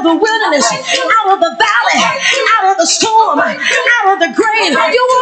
of the wilderness, out of the valley, out of the storm, out of the grave. You